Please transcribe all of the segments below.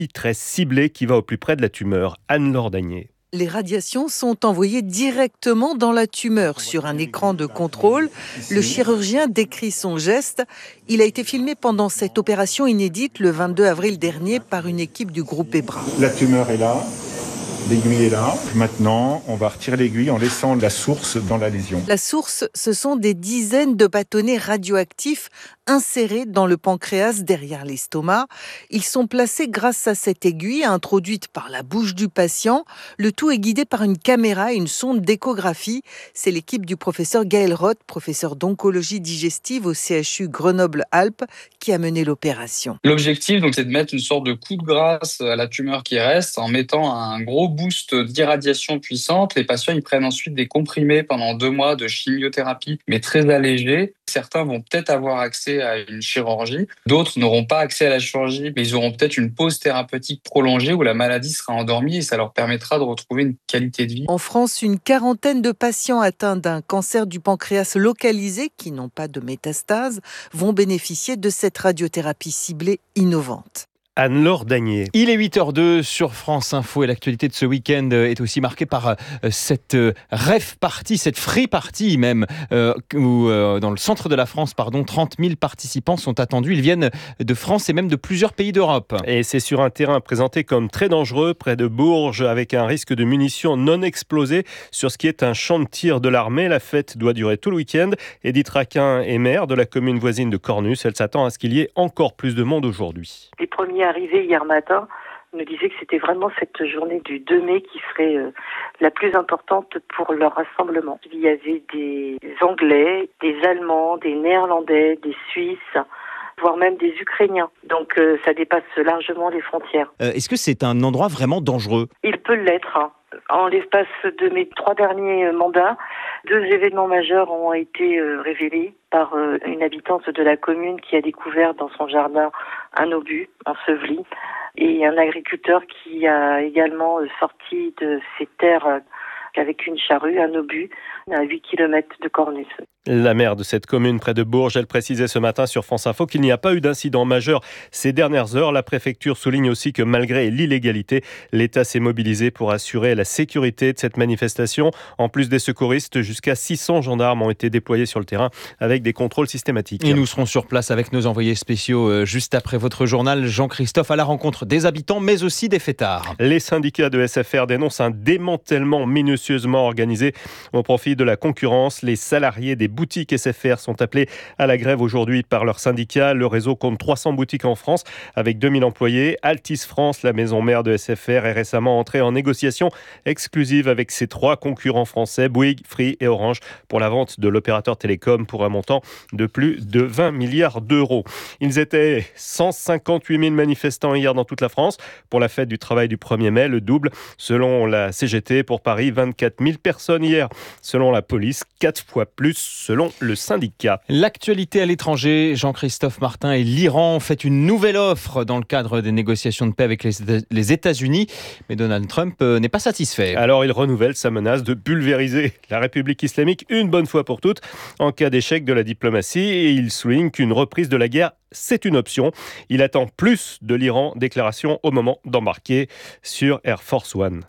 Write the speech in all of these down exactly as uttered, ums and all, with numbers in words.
I treize ciblé qui va au plus près de la tumeur. Anne-Laure Dagnier. Les radiations sont envoyées directement dans la tumeur sur un écran de contrôle. Le chirurgien décrit son geste. Il a été filmé pendant cette opération inédite le vingt-deux avril dernier par une équipe du groupe EBRA. La tumeur est là. L'aiguille est là. Maintenant, on va retirer l'aiguille en laissant la source dans la lésion. La source, ce sont des dizaines de bâtonnets radioactifs insérés dans le pancréas derrière l'estomac. Ils sont placés grâce à cette aiguille introduite par la bouche du patient. Le tout est guidé par une caméra et une sonde d'échographie. C'est l'équipe du professeur Gaël Roth, professeur d'oncologie digestive au C H U Grenoble-Alpes, qui a mené l'opération. L'objectif, donc, c'est de mettre une sorte de coup de grâce à la tumeur qui reste en mettant un gros boost d'irradiation puissante. Les patients ils prennent ensuite des comprimés pendant deux mois de chimiothérapie, mais très allégés. Certains vont peut-être avoir accès à une chirurgie, d'autres n'auront pas accès à la chirurgie, mais ils auront peut-être une pause thérapeutique prolongée où la maladie sera endormie et ça leur permettra de retrouver une qualité de vie. En France, une quarantaine de patients atteints d'un cancer du pancréas localisé, qui n'ont pas de métastase, vont bénéficier de cette radiothérapie ciblée innovante. Anne-Laure Dagnier. Il est huit heures deux sur France Info et l'actualité de ce week-end est aussi marquée par cette rave party, cette free party même, euh, où euh, dans le centre de la France, pardon, trente mille participants sont attendus. Ils viennent de France et même de plusieurs pays d'Europe. Et c'est sur un terrain présenté comme très dangereux, près de Bourges, avec un risque de munitions non explosées sur ce qui est un champ de tir de l'armée. La fête doit durer tout le week-end. Edith Raquin est maire de la commune voisine de Cornus. Elle s'attend à ce qu'il y ait encore plus de monde aujourd'hui. Les premiers arrivés hier matin nous disaient que c'était vraiment cette journée du deux mai qui serait euh, la plus importante pour leur rassemblement. Il y avait des Anglais, des Allemands, des Néerlandais, des Suisses, voire même des Ukrainiens. Donc euh, ça dépasse largement les frontières. Euh, est-ce que c'est un endroit vraiment dangereux ? Il peut l'être. Hein. En l'espace de mes trois derniers mandats, deux événements majeurs ont été euh, révélés par euh, une habitante de la commune qui a découvert dans son jardin un obus enseveli et un agriculteur qui a également euh, sorti de ses terres euh, avec une charrue, un obus, à huit kilomètres de Cornus. La maire de cette commune près de Bourges, elle précisait ce matin sur France Info qu'il n'y a pas eu d'incident majeur ces dernières heures. La préfecture souligne aussi que malgré l'illégalité, l'État s'est mobilisé pour assurer la sécurité de cette manifestation. En plus des secouristes, jusqu'à six cents gendarmes ont été déployés sur le terrain avec des contrôles systématiques. Et nous serons sur place avec nos envoyés spéciaux euh, juste après votre journal. Jean-Christophe à la rencontre des habitants mais aussi des fêtards. Les syndicats de S F R dénoncent un démantèlement minutieusement organisé au profit de la concurrence. Les salariés des boutiques S F R sont appelés à la grève aujourd'hui par leur syndicat. Le réseau compte trois cents boutiques en France avec deux mille employés. Altis France, la maison mère de S F R, est récemment entrée en négociation exclusive avec ses trois concurrents français, Bouygues, Free et Orange, pour la vente de l'opérateur télécom pour un montant de plus de vingt milliards d'euros. Ils étaient cent cinquante-huit mille manifestants hier dans toute la France pour la fête du travail du premier mai, le double. Selon la C G T, pour Paris, vingt-quatre mille personnes hier. Selon la police, quatre fois plus selon le syndicat. L'actualité à l'étranger, Jean-Christophe Martin et l'Iran ont fait une nouvelle offre dans le cadre des négociations de paix avec les, les États-Unis. Mais Donald Trump n'est pas satisfait. Alors il renouvelle sa menace de pulvériser la République islamique une bonne fois pour toutes en cas d'échec de la diplomatie. Et il souligne qu'une reprise de la guerre, c'est une option. Il attend plus de l'Iran. Déclaration au moment d'embarquer sur Air Force One.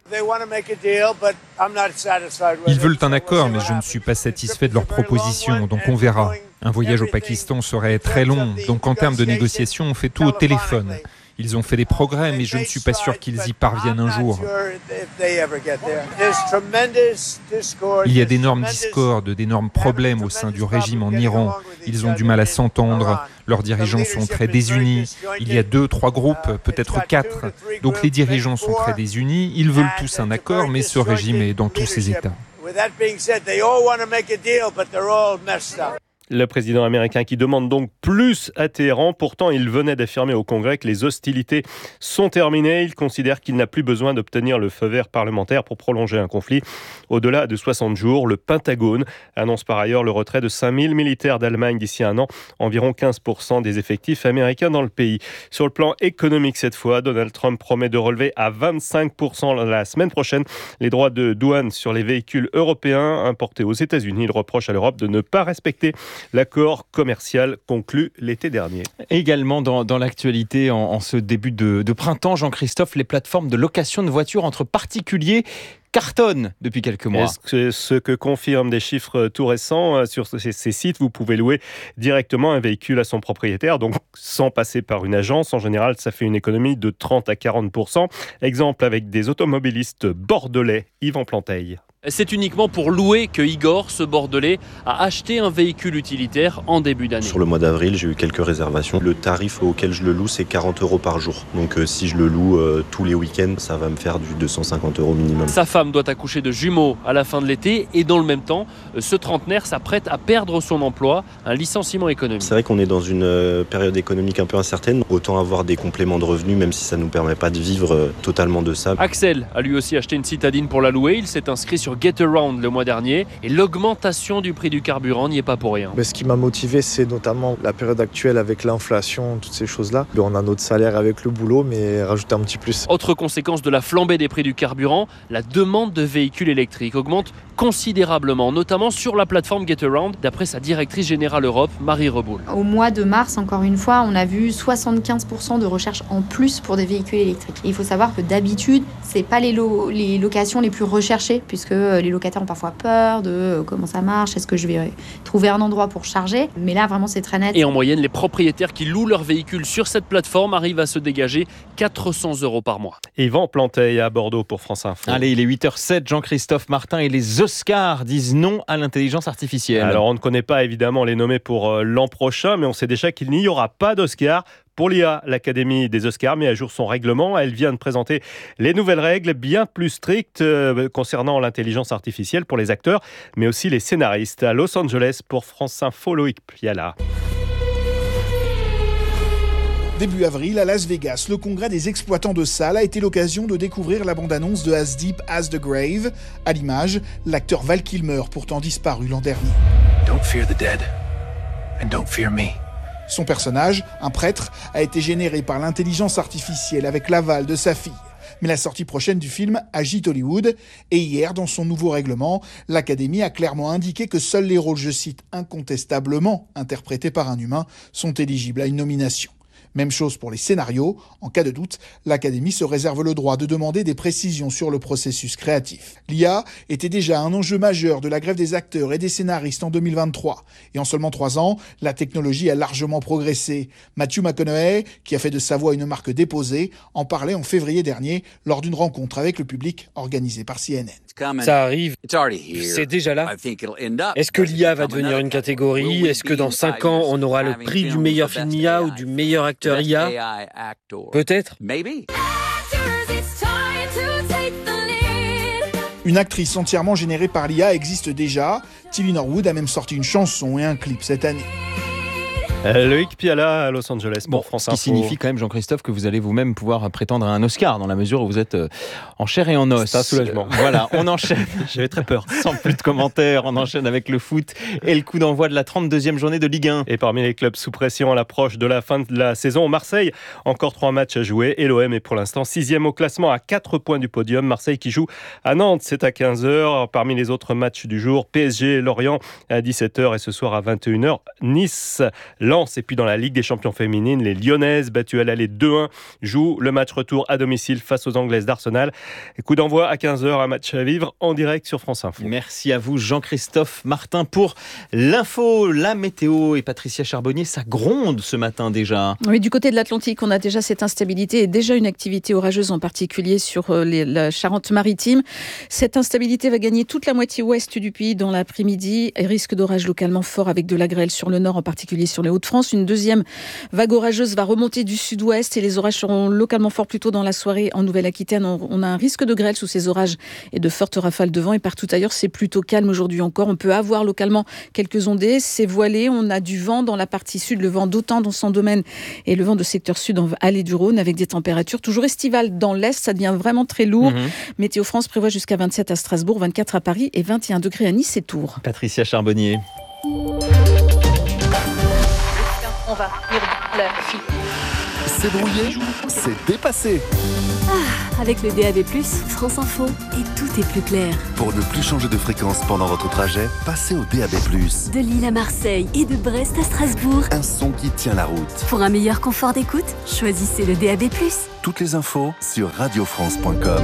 Ils veulent un accord, mais je ne suis pas satisfait de leur proposition, donc on verra. Un voyage au Pakistan serait très long, donc en termes de négociation, on fait tout au téléphone. Ils ont fait des progrès, mais je ne suis pas sûr qu'ils y parviennent un jour. Il y a d'énormes discordes, d'énormes problèmes au sein du régime en Iran. Ils ont du mal à s'entendre. Leurs dirigeants sont très désunis. Il y a deux, trois groupes, peut-être quatre. Donc les dirigeants sont très désunis. Ils veulent tous un accord, mais ce régime est dans tous ses états. Le président américain qui demande donc plus à Téhéran. Pourtant, il venait d'affirmer au Congrès que les hostilités sont terminées. Il considère qu'il n'a plus besoin d'obtenir le feu vert parlementaire pour prolonger un conflit au-delà de soixante jours. Le Pentagone annonce par ailleurs le retrait de cinq mille militaires d'Allemagne d'ici un an, environ quinze pour cent des effectifs américains dans le pays. Sur le plan économique cette fois, Donald Trump promet de relever à vingt-cinq pour cent la semaine prochaine les droits de douane sur les véhicules européens importés aux États-Unis. Il reproche à l'Europe de ne pas respecter L'accord commercial conclu l'été dernier. Également dans, dans l'actualité, en, en ce début de, de printemps, Jean-Christophe, les plateformes de location de voitures entre particuliers cartonne depuis quelques mois. Est-ce que ce que confirment des chiffres tout récents sur ces, ces sites, vous pouvez louer directement un véhicule à son propriétaire, donc sans passer par une agence. En général, ça fait une économie de trente à quarante pour cent. Exemple avec des automobilistes bordelais, Yvan Planteil. C'est uniquement pour louer que Igor, ce Bordelais, a acheté un véhicule utilitaire en début d'année. Sur le mois d'avril, j'ai eu quelques réservations. Le tarif auquel je le loue, c'est quarante euros par jour. Donc euh, si je le loue euh, tous les week-ends, ça va me faire du deux cent cinquante euros minimum. Sa femme doit accoucher de jumeaux à la fin de l'été et dans le même temps, ce trentenaire s'apprête à perdre son emploi, un licenciement économique. C'est vrai qu'on est dans une euh, période économique un peu incertaine. Autant avoir des compléments de revenus, même si ça ne nous permet pas de vivre euh, totalement de ça. Axel a lui aussi acheté une citadine pour la louer. Il s'est inscrit sur Getaround le mois dernier et l'augmentation du prix du carburant n'y est pas pour rien. Mais ce qui m'a motivé, c'est notamment la période actuelle avec l'inflation, toutes ces choses-là. On a notre salaire avec le boulot, mais rajouter un petit plus. Autre conséquence de la flambée des prix du carburant, la demande de véhicules électriques augmente considérablement, notamment sur la plateforme Getaround, d'après sa directrice générale Europe, Marie Reboul. Au mois de mars, encore une fois, on a vu soixante-quinze pour cent de recherche en plus pour des véhicules électriques. Et il faut savoir que d'habitude, c'est pas les, lo- les locations les plus recherchées, puisque les locataires ont parfois peur de comment ça marche, est-ce que je vais trouver un endroit pour charger. Mais là, vraiment, c'est très net. Et en moyenne, les propriétaires qui louent leur véhicule sur cette plateforme arrivent à se dégager quatre cents euros par mois. Yvan Planteil à Bordeaux pour France Info. Allez, il est huit heures zéro sept, Jean-Christophe Martin et les Oscars disent non à l'intelligence artificielle. Alors, on ne connaît pas évidemment les nommés pour euh, l'an prochain, mais on sait déjà qu'il n'y aura pas d'Oscars. Pour l'I A, l'Académie des Oscars met à jour son règlement. Elle vient de présenter les nouvelles règles bien plus strictes euh, concernant l'intelligence artificielle pour les acteurs, mais aussi les scénaristes. À Los Angeles, pour France Info, Loïc Piala. Début avril, à Las Vegas, le congrès des exploitants de salles a été l'occasion de découvrir la bande-annonce de As Deep as the Grave. À l'image, l'acteur Val Kilmer, pourtant disparu l'an dernier. Don't fear the dead, and don't fear me. Son personnage, un prêtre, a été généré par l'intelligence artificielle avec l'aval de sa fille. Mais la sortie prochaine du film agite Hollywood. Et hier, dans son nouveau règlement, l'Académie a clairement indiqué que seuls les rôles, je cite, incontestablement interprétés par un humain sont éligibles à une nomination. Même chose pour les scénarios. En cas de doute, l'Académie se réserve le droit de demander des précisions sur le processus créatif. L'I A était déjà un enjeu majeur de la grève des acteurs et des scénaristes en deux mille vingt-trois. Et en seulement trois ans, la technologie a largement progressé. Matthew McConaughey, qui a fait de sa voix une marque déposée, en parlait en février dernier lors d'une rencontre avec le public organisée par C N N. Ça arrive, c'est déjà là. Est-ce que l'I A va devenir une catégorie ? Est-ce que dans cinq ans, on aura le prix du meilleur film I A ou du meilleur acteur I A ? Peut-être. Une actrice entièrement générée par l'I A existe déjà. Tilly Norwood a même sorti une chanson et un clip cette année. Euh, Loïc Piala à Los Angeles pour bon, France Info. Ce qui signifie quand même, Jean-Christophe, que vous allez vous-même pouvoir prétendre à un Oscar dans la mesure où vous êtes euh, en chair et en os. C'est un soulagement. Euh, voilà, on enchaîne. J'avais très peur. Sans plus de commentaires, on enchaîne avec le foot et le coup d'envoi de la trente-deuxième journée de Ligue un. Et parmi les clubs sous pression à l'approche de la fin de la saison, Marseille, encore trois matchs à jouer et l'O M est pour l'instant sixième au classement à quatre points du podium. Marseille qui joue à Nantes, c'est à quinze heures. Parmi les autres matchs du jour, P S G, Lorient à dix-sept heures et ce soir à vingt et une heures, Nice, Lens. Et puis dans la Ligue des champions féminines, les Lyonnaises, battues à l'aller deux un, jouent le match retour à domicile face aux Anglaises d'Arsenal. Et coup d'envoi à quinze heures, un match à vivre en direct sur France Info. Merci à vous Jean-Christophe Martin pour l'info, la météo. Et Patricia Charbonnier, ça gronde ce matin déjà. Oui, du côté de l'Atlantique, on a déjà cette instabilité et déjà une activité orageuse en particulier sur les, la Charente-Maritime. Cette instabilité va gagner toute la moitié ouest du pays dans l'après-midi et risque d'orage localement fort avec de la grêle sur le nord, en particulier sur les Hauts-de-France. Une deuxième vague orageuse va remonter du sud-ouest et les orages seront localement forts plus tôt dans la soirée en Nouvelle-Aquitaine. On a un risque de grêle sous ces orages et de fortes rafales de vent et partout ailleurs c'est plutôt calme aujourd'hui encore. On peut avoir localement quelques ondées, c'est voilé, on a du vent dans la partie sud, le vent d'Autun dans son domaine et le vent de secteur sud en vallée du Rhône avec des températures toujours estivales dans l'est, ça devient vraiment très lourd. Mmh. Météo France prévoit jusqu'à vingt-sept à Strasbourg, vingt-quatre à Paris et vingt et un degrés à Nice et Tours. Patricia Charbonnier. On va lire la fille. C'est brouillé, c'est dépassé. Ah, Avec le D A B plus, France Info, et tout est plus clair. Pour ne plus changer de fréquence pendant votre trajet, passez au D A B plus. De Lille à Marseille et de Brest à Strasbourg. Un son qui tient la route. Pour un meilleur confort d'écoute, choisissez le D A B plus. Toutes les infos sur radio france point com.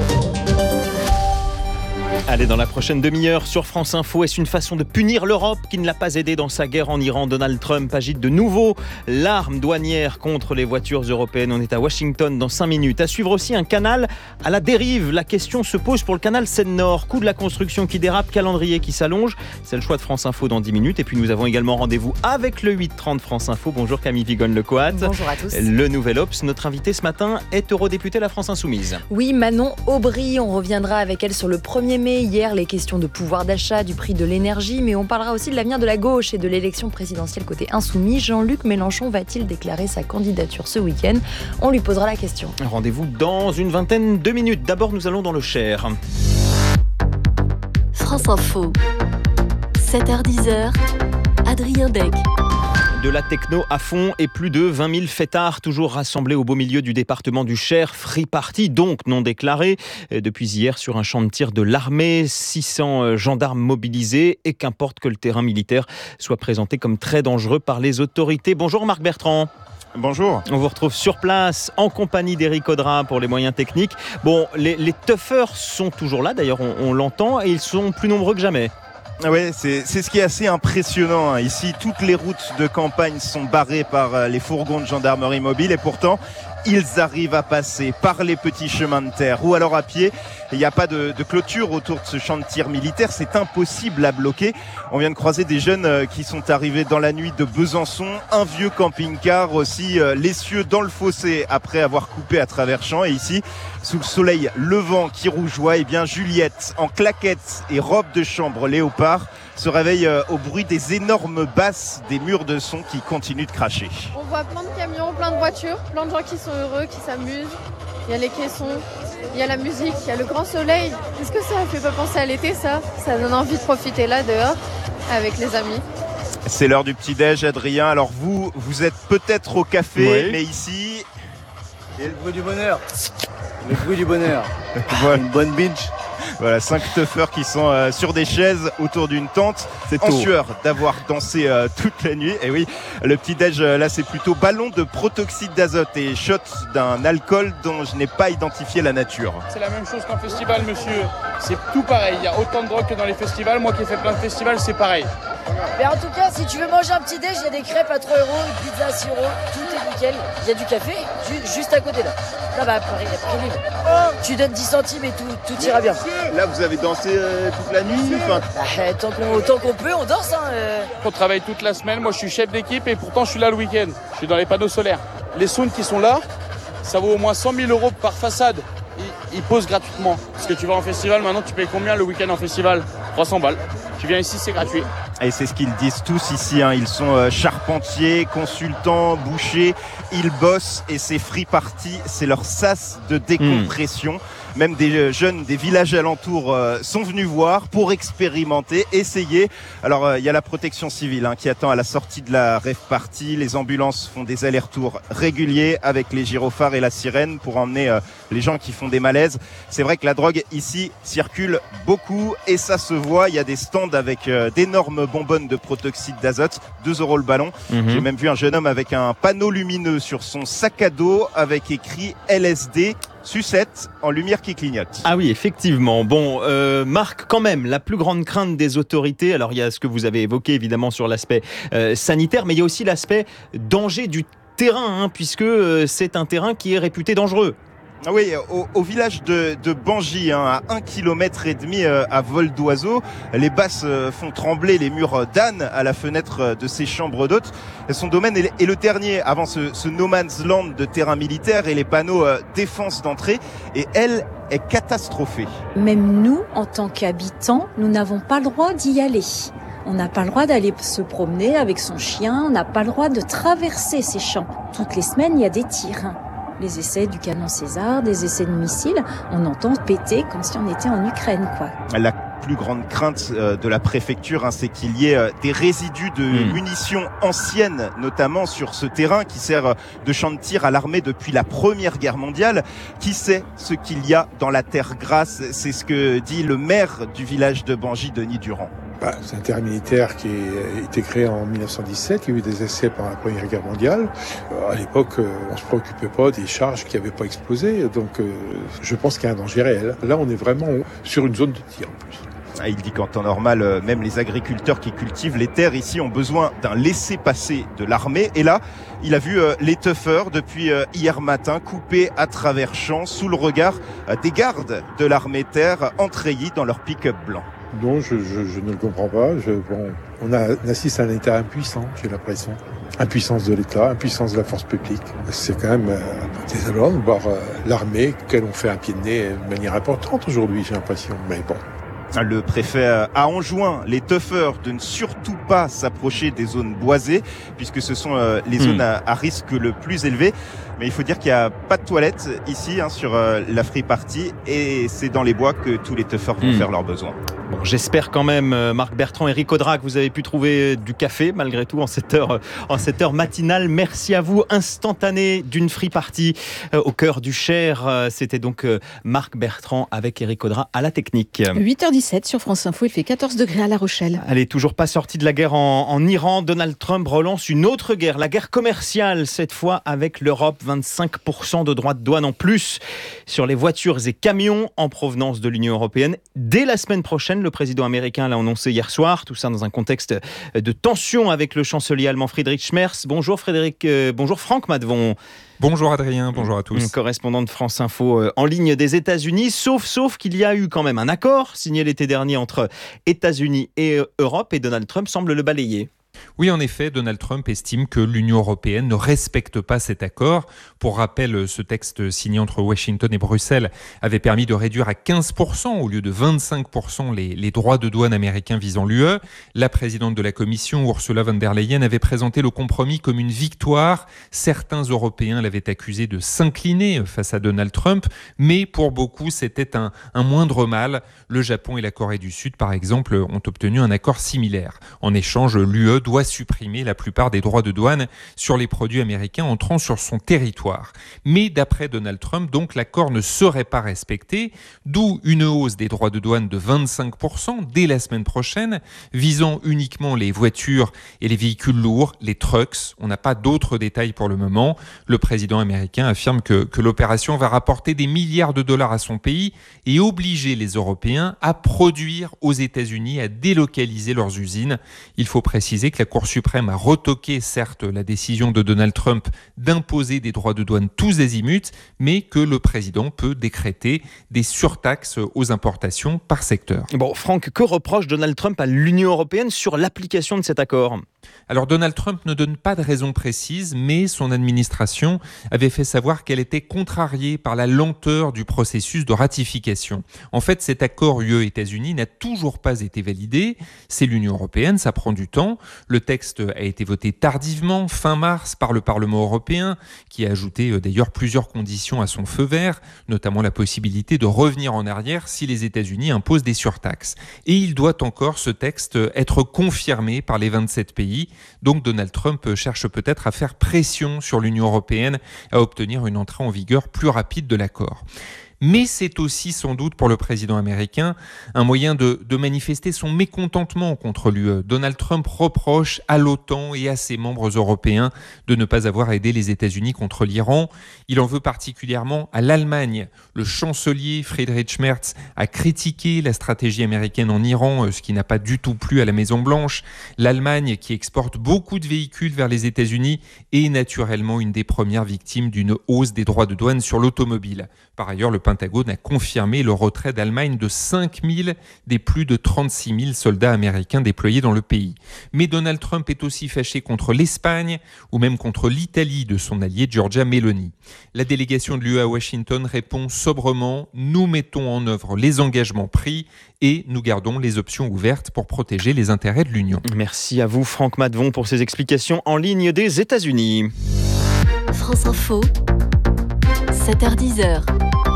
Allez, dans la prochaine demi-heure sur France Info, est-ce une façon de punir l'Europe qui ne l'a pas aidé dans sa guerre en Iran? Donald Trump agite de nouveau l'arme douanière contre les voitures européennes. On est à Washington dans cinq minutes. À suivre aussi un canal à la dérive. La question se pose pour le canal Seine-Nord. Coût de la construction qui dérape, calendrier qui s'allonge. C'est le choix de France Info dans dix minutes. Et puis nous avons également rendez-vous avec le huit trente France Info. Bonjour Camille Vigonne-Lecoat. Bonjour à tous. Le Nouvel Obs. Notre invité ce matin est eurodéputée La France Insoumise. Oui, Manon Aubry. On reviendra avec elle sur le premier mai. Hier, les questions de pouvoir d'achat, du prix de l'énergie, mais on parlera aussi de l'avenir de la gauche et de l'élection présidentielle côté insoumis. Jean-Luc Mélenchon va-t-il déclarer sa candidature ce week-end? On lui posera la question. Rendez-vous dans une vingtaine de minutes. D'abord, nous allons dans le Cher. France Info, sept heures dix, Adrien Beck. De la techno à fond et plus de vingt mille fêtards toujours rassemblés au beau milieu du département du Cher. Free Party, donc non déclaré. Depuis hier, sur un champ de tir de l'armée, six cents gendarmes mobilisés et qu'importe que le terrain militaire soit présenté comme très dangereux par les autorités. Bonjour Marc Bertrand. Bonjour. On vous retrouve sur place en compagnie d'Éric Audra pour les moyens techniques. Bon, les, les toughers sont toujours là, d'ailleurs on, on l'entend, et ils sont plus nombreux que jamais. Oui, c'est, c'est ce qui est assez impressionnant. Ici, toutes les routes de campagne sont barrées par les fourgons de gendarmerie mobile et pourtant, ils arrivent à passer par les petits chemins de terre ou alors à pied. Il n'y a pas de, de clôture autour de ce champ de tir militaire, c'est impossible à bloquer. On vient de croiser des jeunes qui sont arrivés dans la nuit de Besançon, un vieux camping-car aussi, euh, l'essieu dans le fossé après avoir coupé à travers champs. Et ici, sous le soleil levant qui rougeoie, eh bien Juliette, en claquettes et robe de chambre léopard, se réveille euh, au bruit des énormes basses des murs de son qui continuent de cracher. On voit plein de camions, plein de voitures, plein de gens qui sont heureux, qui s'amusent. Il y a les caissons, il y a la musique, il y a le grand soleil. Est-ce que ça ne fait pas penser à l'été, ça? Ça donne envie de profiter là, dehors, avec les amis. C'est l'heure du petit-déj, Adrien. Alors vous, vous êtes peut-être au café, oui. Mais ici... Il y a le bruit du bonheur. Le bruit du bonheur. Voilà. Une bonne binge. Voilà, cinq toughers qui sont euh, sur des chaises autour d'une tente, c'est en sueur d'avoir dansé euh, toute la nuit. Et oui, le petit-déj, euh, là, c'est plutôt ballon de protoxyde d'azote et shot d'un alcool dont je n'ai pas identifié la nature. C'est la même chose qu'en festival, monsieur. C'est tout pareil. Il y a autant de drogue que dans les festivals. Moi qui ai fait plein de festivals, c'est pareil. Mais en tout cas, si tu veux manger un petit déj, il y a des crêpes à trois euros, une pizza à six euros, tout est nickel. Il y a du café ju- juste à côté là. Là bas, Paris, il y a oh tu donnes dix centimes et tout, tout ira bien. Là, vous avez dansé euh, toute la nuit enfin... bah, tant, qu'on, tant qu'on peut, on danse. Hein, euh. On travaille toute la semaine. Moi, je suis chef d'équipe et pourtant, je suis là le week-end. Je suis dans les panneaux solaires. Les sounds qui sont là, ça vaut au moins cent mille euros par façade. Ils, ils posent gratuitement. Parce que tu vas en festival, maintenant, tu payes combien le week-end en festival? trois cents balles. Tu viens ici, c'est gratuit. Et c'est ce qu'ils disent tous ici, hein. Ils sont euh, charpentiers, consultants, bouchers, ils bossent et c'est Free Party, c'est leur sas de décompression. Mmh. Même des euh, jeunes des villages alentours euh, sont venus voir pour expérimenter, essayer. Alors il euh, y a la protection civile hein, qui attend à la sortie de la rave party. Les ambulances font des allers-retours réguliers avec les gyrophares et la sirène pour emmener euh, les gens qui font des malaises. C'est vrai que la drogue ici circule beaucoup et ça se voit. Il y a des stands avec euh, d'énormes bonbonnes de protoxyde d'azote, deux euros le ballon. Mmh. J'ai même vu un jeune homme avec un panneau lumineux sur son sac à dos avec écrit L S D. Sucette en lumière qui clignote. Ah oui, effectivement. Bon, euh, Marc, quand même, la plus grande crainte des autorités, alors il y a ce que vous avez évoqué évidemment sur l'aspect euh, sanitaire, mais il y a aussi l'aspect danger du terrain, hein, puisque euh, c'est un terrain qui est réputé dangereux. Ah oui, au, au village de, de Bangi, hein, à un kilomètre et demi euh, à vol d'oiseau, les basses euh, font trembler les murs d'âne à la fenêtre de ses chambres d'hôtes. Son domaine est, est le Ternier, avant ce, ce no man's land de terrain militaire et les panneaux euh, défense d'entrée. Et elle est catastrophée. Même nous, en tant qu'habitants, nous n'avons pas le droit d'y aller. On n'a pas le droit d'aller se promener avec son chien, on n'a pas le droit de traverser ces champs. Toutes les semaines, il y a des tirs. Les essais du canon César, des essais de missiles, on entend péter comme si on était en Ukraine, quoi. La plus grande crainte euh, de la préfecture, hein, c'est qu'il y ait euh, des résidus de mmh. munitions anciennes, notamment sur ce terrain qui sert de champ de tir à l'armée depuis la Première Guerre mondiale. Qui sait ce qu'il y a dans la terre grasse? C'est ce que dit le maire du village de Bangis, Denis Durand. Bah, c'est un terrain militaire qui a été créé en mille neuf cent dix-sept, il y a eu des essais pendant la Première Guerre mondiale. Euh, à l'époque, euh, on ne se préoccupait pas des charges qui n'avaient pas explosé, donc euh, je pense qu'il y a un danger réel. Là, on est vraiment sur une zone de tir en plus. Ah, il dit qu'en temps normal, même les agriculteurs qui cultivent les terres ici ont besoin d'un laissez-passer de l'armée. Et là, il a vu euh, les tuffeurs depuis euh, hier matin coupés à travers champs sous le regard euh, des gardes de l'armée terre entreillis dans leur pick-up blanc. Non, je, je, je ne le comprends pas. Je, bon, on, a, on assiste à un État impuissant, j'ai l'impression. Impuissance de l'État, impuissance de la force publique. C'est quand même euh, désolant de voir euh, l'armée, qu'elle on fait un pied de nez de manière importante aujourd'hui, j'ai l'impression. Mais bon. Le préfet a enjoint les tuffeurs de ne surtout pas s'approcher des zones boisées, puisque ce sont les zones à, à risque le plus élevé. Mais il faut dire qu'il n'y a pas de toilettes ici, hein, sur euh, la free party, et c'est dans les bois que tous les tuffeurs vont mmh. faire leurs besoins. Bon, j'espère quand même, Marc Bertrand et Eric Audra, que vous avez pu trouver du café, malgré tout, en cette heure, en cette heure matinale. Merci à vous. Instantané d'une free party euh, au cœur du Cher. Euh, c'était donc euh, Marc Bertrand avec Eric Audra à la technique. huit heures dix-sept sur France Info, il fait quatorze degrés à La Rochelle. Allez, toujours pas sorti de la guerre en, en Iran. Donald Trump relance une autre guerre, la guerre commerciale, cette fois avec l'Europe. vingt-cinq pour cent de droits de douane en plus sur les voitures et camions en provenance de l'Union européenne. Dès la semaine prochaine, le président américain l'a annoncé hier soir. Tout ça dans un contexte de tension avec le chancelier allemand Friedrich Merz. Bonjour Frédéric, euh, bonjour Franck Madvon. Bonjour Adrien, bonjour à tous. Correspondant de France Info euh, en ligne des États-Unis, sauf, sauf qu'il y a eu quand même un accord signé l'été dernier entre États-Unis et euh, Europe, et Donald Trump semble le balayer. Oui, en effet, Donald Trump estime que l'Union européenne ne respecte pas cet accord. Pour rappel, ce texte signé entre Washington et Bruxelles avait permis de réduire à quinze pour cent au lieu de vingt-cinq pour cent les, les droits de douane américains visant l'U E. La présidente de la Commission, Ursula von der Leyen, avait présenté le compromis comme une victoire. Certains Européens l'avaient accusé de s'incliner face à Donald Trump, mais pour beaucoup, c'était un, un moindre mal. Le Japon et la Corée du Sud, par exemple, ont obtenu un accord similaire. En échange, l'U E doit supprimer la plupart des droits de douane sur les produits américains entrant sur son territoire. Mais d'après Donald Trump, donc, l'accord ne serait pas respecté, d'où une hausse des droits de douane de vingt-cinq pour cent dès la semaine prochaine, visant uniquement les voitures et les véhicules lourds, les trucks. On n'a pas d'autres détails pour le moment. Le président américain affirme que, que l'opération va rapporter des milliards de dollars à son pays et obliger les Européens à produire aux États-Unis, à délocaliser leurs usines. Il faut préciser que la Cour suprême a retoqué, certes, la décision de Donald Trump d'imposer des droits de douane tous azimuts, mais que le président peut décréter des surtaxes aux importations par secteur. Bon, Franck, que reproche Donald Trump à l'Union européenne sur l'application de cet accord ? Alors Donald Trump ne donne pas de raison précise, mais son administration avait fait savoir qu'elle était contrariée par la lenteur du processus de ratification. En fait, cet accord U E-États-Unis n'a toujours pas été validé. C'est l'Union européenne, ça prend du temps. Le texte a été voté tardivement, fin mars, par le Parlement européen, qui a ajouté d'ailleurs plusieurs conditions à son feu vert, notamment la possibilité de revenir en arrière si les États-Unis imposent des surtaxes. Et il doit encore, ce texte, être confirmé par les vingt-sept pays. Donc Donald Trump cherche peut-être à faire pression sur l'Union européenne à obtenir une entrée en vigueur plus rapide de l'accord. Mais c'est aussi sans doute pour le président américain un moyen de, de manifester son mécontentement contre l'U E. Donald Trump reproche à l'OTAN et à ses membres européens de ne pas avoir aidé les États-Unis contre l'Iran. Il en veut particulièrement à l'Allemagne. Le chancelier Friedrich Merz a critiqué la stratégie américaine en Iran, ce qui n'a pas du tout plu à la Maison-Blanche. L'Allemagne, qui exporte beaucoup de véhicules vers les États-Unis, est naturellement une des premières victimes d'une hausse des droits de douane sur l'automobile. Par ailleurs, le Pentagone a confirmé le retrait d'Allemagne de cinq mille des plus de trente-six mille soldats américains déployés dans le pays. Mais Donald Trump est aussi fâché contre l'Espagne ou même contre l'Italie de son allié Giorgia Meloni. La délégation de l'U E à Washington répond sobrement « Nous mettons en œuvre les engagements pris et nous gardons les options ouvertes pour protéger les intérêts de l'Union. » Merci à vous Franck Madvon pour ces explications en ligne des États-Unis. France Info, sept heures dix.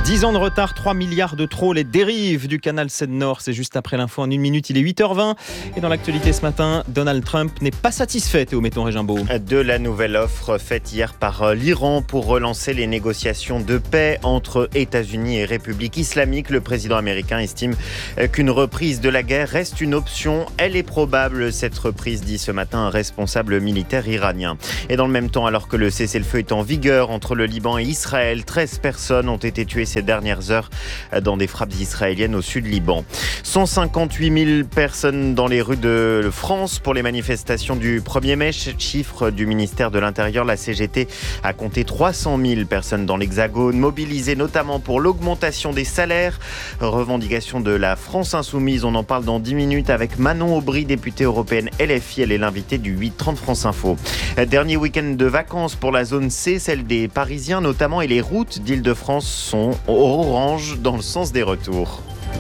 dix ans de retard, trois milliards de trop, les dérives du canal Seine-Nord. C'est juste après l'info en une minute, il est huit heures vingt. Et dans l'actualité ce matin, Donald Trump n'est pas satisfait, Théo Metton-Régimbaud. De la nouvelle offre faite hier par l'Iran pour relancer les négociations de paix entre États-Unis et République islamique. Le président américain estime qu'une reprise de la guerre reste une option. Elle est probable, cette reprise, dit ce matin un responsable militaire iranien. Et dans le même temps, alors que le cessez-le-feu est en vigueur entre le Liban et Israël, treize personnes ont été tuées ces dernières heures dans des frappes israéliennes au sud Liban. cent cinquante-huit mille personnes dans les rues de France pour les manifestations du premier mai. Chiffre du ministère de l'Intérieur, la C G T a compté trois cent mille personnes dans l'Hexagone, mobilisées notamment pour l'augmentation des salaires. Revendication de la France Insoumise, on en parle dans dix minutes avec Manon Aubry, députée européenne L F I. Elle est l'invitée du huit trente France Info. Dernier week-end de vacances pour la zone C, celle des Parisiens notamment, et les routes d'Île-de-France sont orange dans le sens des retours.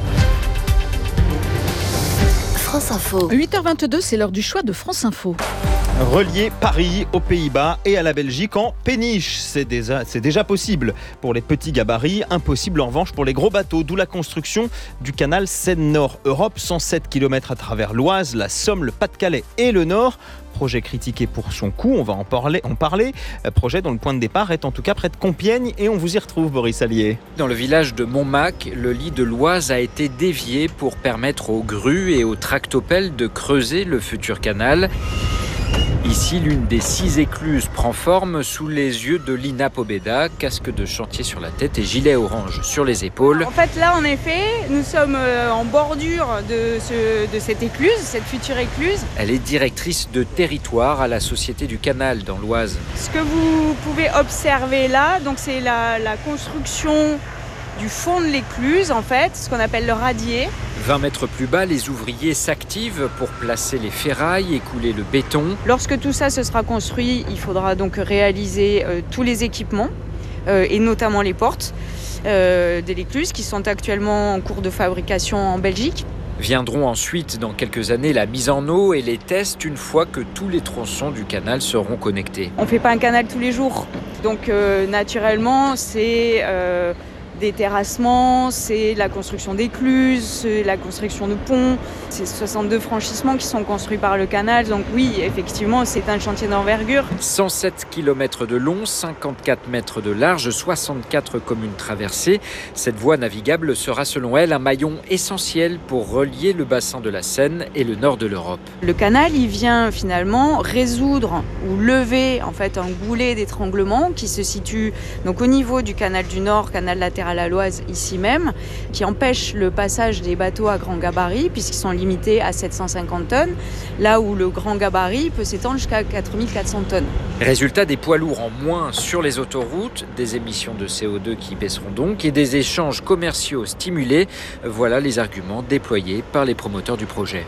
France Info. huit heures vingt-deux, c'est l'heure du choix de France Info. Relier Paris aux Pays-Bas et à la Belgique en péniche. C'est déjà, c'est déjà possible pour les petits gabarits, impossible en revanche pour les gros bateaux, d'où la construction du canal Seine-Nord. Europe, cent sept kilomètres à travers l'Oise, la Somme, le Pas-de-Calais et le Nord. Projet critiqué pour son coût, on va en parler, en parler. Projet dont le point de départ est en tout cas près de Compiègne et on vous y retrouve, Boris Allier. Dans le village de Montmac, le lit de l'Oise a été dévié pour permettre aux grues et aux tractopelles de creuser le futur canal. Ici, l'une des six écluses prend forme sous les yeux de Lina Pobeda, casque de chantier sur la tête et gilet orange sur les épaules. En fait, là, en effet, nous sommes en bordure de, ce, de cette écluse, cette future écluse. Elle est directrice de territoire à la Société du Canal dans l'Oise. Ce que vous pouvez observer là, donc c'est la, la construction du fond de l'écluse, en fait, ce qu'on appelle le radier. vingt mètres plus bas, les ouvriers s'activent pour placer les ferrailles et couler le béton. Lorsque tout ça se sera construit, il faudra donc réaliser euh, tous les équipements, euh, et notamment les portes euh, de l'écluse, qui sont actuellement en cours de fabrication en Belgique. Viendront ensuite, dans quelques années, la mise en eau et les tests une fois que tous les tronçons du canal seront connectés. On ne fait pas un canal tous les jours, donc euh, naturellement, c'est... Euh, des terrassements, c'est la construction d'écluses, c'est la construction de ponts, c'est soixante-deux franchissements qui sont construits par le canal. Donc oui, effectivement, c'est un chantier d'envergure. cent sept kilomètres de long, cinquante-quatre mètres de large, soixante-quatre communes traversées. Cette voie navigable sera selon elle un maillon essentiel pour relier le bassin de la Seine et le nord de l'Europe. Le canal, il vient finalement résoudre ou lever en fait un goulet d'étranglement qui se situe donc au niveau du canal du Nord, canal latéral à l'Oise ici même, qui empêche le passage des bateaux à grand gabarit puisqu'ils sont limités à sept cent cinquante tonnes, là où le grand gabarit peut s'étendre jusqu'à quatre mille quatre cents tonnes. Résultat, des poids lourds en moins sur les autoroutes, des émissions de C O deux qui baisseront donc et des échanges commerciaux stimulés. Voilà les arguments déployés par les promoteurs du projet.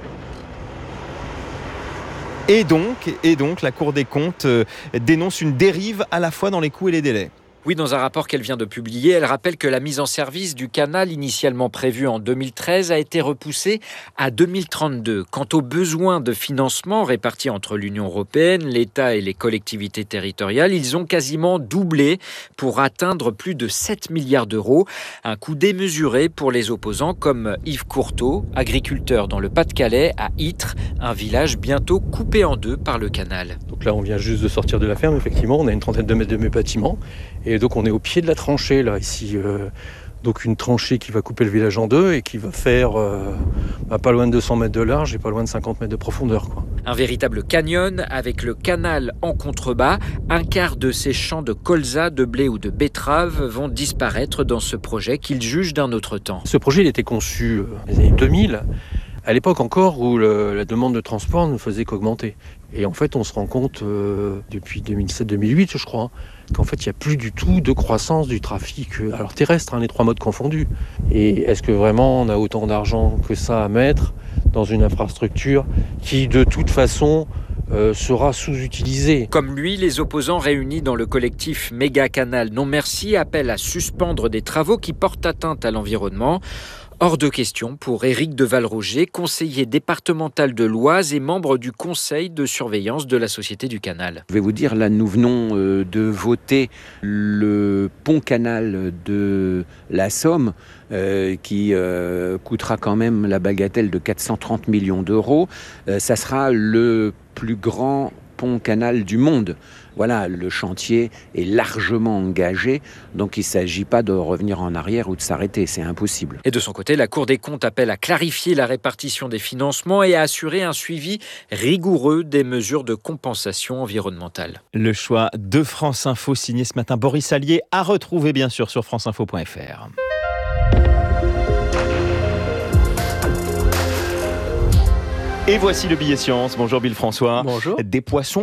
Et donc, et donc, la Cour des comptes euh, dénonce une dérive à la fois dans les coûts et les délais. Oui, dans un rapport qu'elle vient de publier, elle rappelle que la mise en service du canal initialement prévue en deux mille treize a été repoussée à deux mille trente-deux. Quant aux besoins de financement répartis entre l'Union européenne, l'État et les collectivités territoriales, ils ont quasiment doublé pour atteindre plus de sept milliards d'euros. Un coût démesuré pour les opposants comme Yves Courteau, agriculteur dans le Pas-de-Calais à Ytre, un village bientôt coupé en deux par le canal. Donc là, on vient juste de sortir de la ferme, effectivement, on a une trentaine de mètres de mes bâtiments. Et donc on est au pied de la tranchée là ici, euh, donc une tranchée qui va couper le village en deux et qui va faire euh, bah, pas loin de deux cents mètres de large et pas loin de cinquante mètres de profondeur, quoi. Un véritable canyon avec le canal en contrebas. Un quart de ces champs de colza, de blé ou de betterave vont disparaître dans ce projet qu'ils jugent d'un autre temps. Ce projet il était conçu dans les années deux mille, à l'époque encore où le, la demande de transport ne faisait qu'augmenter. Et en fait on se rend compte euh, depuis deux mille sept deux mille huit je crois, hein, qu'en fait, il n'y a plus du tout de croissance du trafic, alors terrestre, hein, les trois modes confondus. Et est-ce que vraiment on a autant d'argent que ça à mettre dans une infrastructure qui, de toute façon, euh, sera sous-utilisée? Comme lui, les opposants réunis dans le collectif Méga Canal Non Merci appellent à suspendre des travaux qui portent atteinte à l'environnement. Hors de question pour Éric de Valroger, conseiller départemental de l'Oise et membre du conseil de surveillance de la Société du Canal. Je vais vous dire, là, nous venons de voter le pont-canal de la Somme, euh, qui euh, coûtera quand même la bagatelle de quatre cent trente millions d'euros. Euh, ça sera le plus grand pont-canal du monde. Voilà, le chantier est largement engagé, donc il ne s'agit pas de revenir en arrière ou de s'arrêter, c'est impossible. Et de son côté, la Cour des comptes appelle à clarifier la répartition des financements et à assurer un suivi rigoureux des mesures de compensation environnementale. Le choix de France Info signé ce matin Boris Allier, à retrouver bien sûr sur franceinfo point f r. Et voici le billet science. Bonjour Bill François. Bonjour. Des poissons